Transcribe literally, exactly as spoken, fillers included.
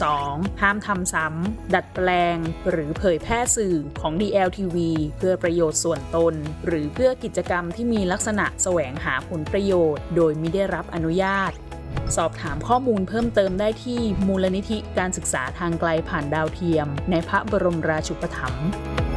สอง ห้ามทำซ้ำดัดแปลงหรือเผยแพร่สื่อของ ดี แอล ที วี เพื่อประโยชน์ส่วนตนหรือเพื่อกิจกรรมที่มีลักษณะแสวงหาผลประโยชน์โดยมิได้รับอนุญาตสอบถามข้อมูลเพิ่มเติมได้ที่มูลนิธิการศึกษาทางไกลผ่านดาวเทียมในพระบรมราชูปถัมภ์